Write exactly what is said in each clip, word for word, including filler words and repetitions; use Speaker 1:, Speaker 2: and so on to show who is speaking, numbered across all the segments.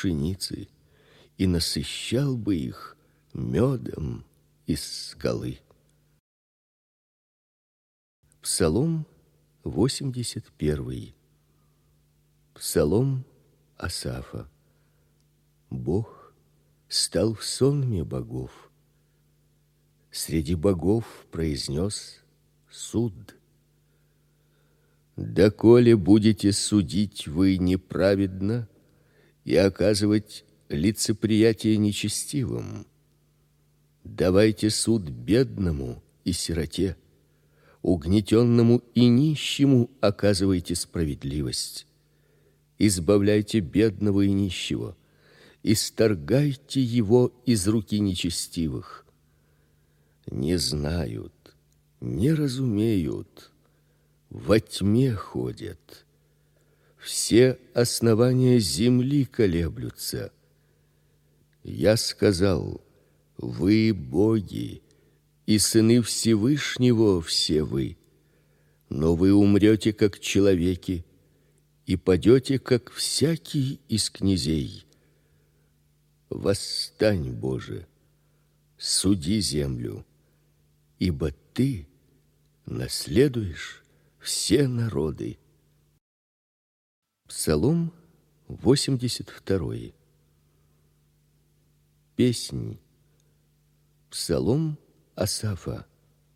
Speaker 1: пшеницы и насыщал бы их медом из скалы. Псалом восемьдесят первый. Псалом Асафа. Бог стал в сонме богов. Среди богов произнес суд. Доколе будете судить вы неправедно и оказывать лицеприятие нечестивым? Давайте суд бедному и сироте, угнетенному и нищему оказывайте справедливость. Избавляйте бедного и нищего, исторгайте его из руки нечестивых. Не знают, не разумеют, во тьме ходят. Все основания земли колеблются. Я сказал: вы боги, и сыны Всевышнего все вы. Но вы умрете, как человеки, и падете, как всякий из князей. Восстань, Боже, суди землю, ибо Ты наследуешь все народы. Псалом восемьдесят второй. Песнь. Псалом Асафа.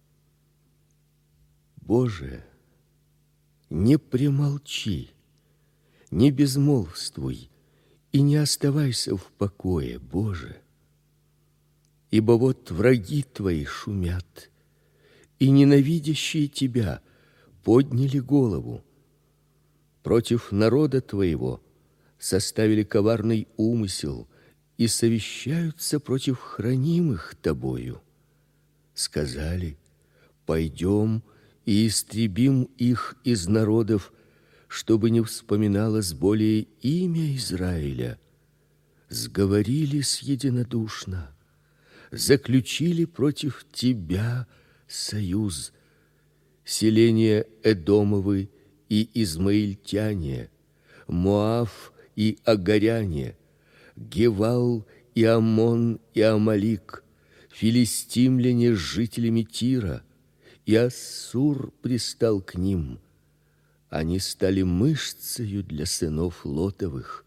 Speaker 1: Боже, не премолчи, не безмолвствуй и не оставайся в покое, Боже. Ибо вот враги твои шумят, и ненавидящие тебя подняли голову. Против народа твоего составили коварный умысел и совещаются против хранимых тобою. Сказали: пойдем и истребим их из народов, чтобы не вспоминалось более имя Израиля. Сговорились единодушно, заключили против тебя союз. Селения Эдомовы и измаильтяне, Моав и агаряне, Гевал и Амон и Амалик, филистимляне с жителями Тира, и Ассур пристал к ним. Они стали мышцею для сынов Лотовых.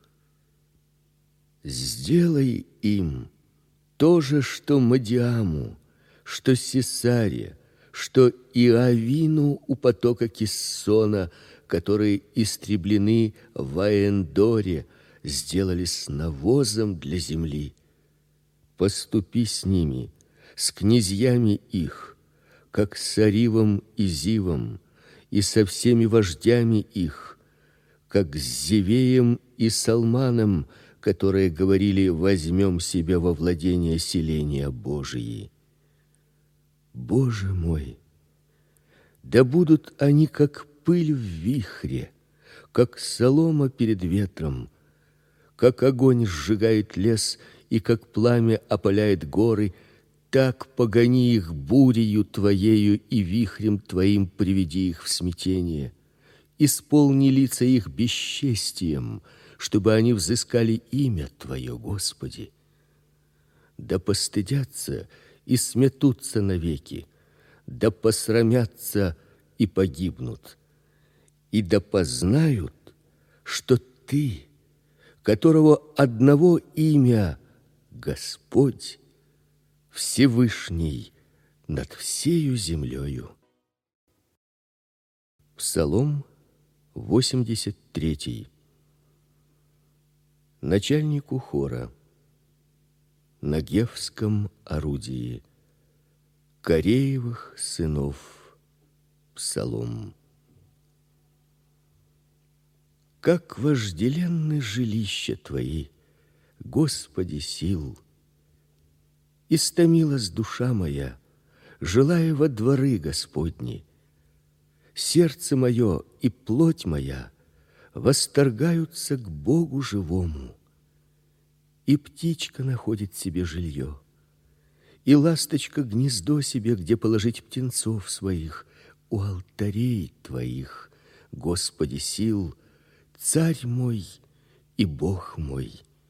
Speaker 1: Сделай им то же, что Мадиаму, что Сесаре, что Иавину у потока Киссона, которые истреблены в Аэндоре, сделались навозом для земли. Поступи с ними, с князьями их, как с Аривом и Зивом, и со всеми вождями их, как с Зевеем и Салманом, которые говорили: возьмем себе во владение селения Божии. Боже мой, да будут они как пыль в вихре, как солома перед ветром, как огонь сжигает лес и как пламя опаляет горы, так погони их бурею твоею и вихрем твоим приведи их в смятение. Исполни лица их бесчестием, чтобы они взыскали имя Твое, Господи. Да постыдятся и сметутся навеки, да посрамятся и погибнут, и да познают, что Ты, которого одного имя Господь, Всевышний над всею землею. Псалом восемьдесят третий. Начальнику хора на гевском орудии Кореевых сынов псалом. Как вожделенны жилища Твои, Господи сил! Истомилась душа моя, желая во дворы Господни. Сердце мое и плоть моя восторгаются к Богу живому. И птичка находит себе жилье, и ласточка гнездо себе, где положить птенцов своих, у алтарей Твоих, Господи сил, Царь мой и Бог мой.